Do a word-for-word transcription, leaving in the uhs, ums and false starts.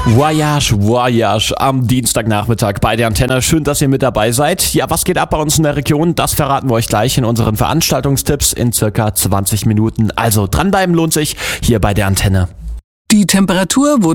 Voyage, Voyage am Dienstagnachmittag bei der Antenne. Schön, dass ihr mit dabei seid. Ja, was geht ab bei uns in der Region? Das verraten wir euch gleich in unseren Veranstaltungstipps in circa zwanzig Minuten. Also dranbleiben lohnt sich hier bei der Antenne. Die Temperatur wurde